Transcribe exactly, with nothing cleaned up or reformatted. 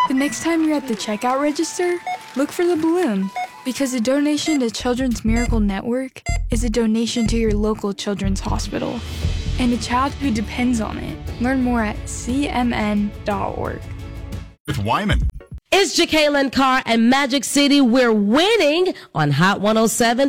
The next time you're at the checkout register, look for the balloon, because a donation to Children's Miracle Network is a donation to your local children's hospital and a child who depends on it. Learn more at c m n dot org. With Wyman. It's Jacqueline Carr and Magic City. We're winning on Hot one oh seven.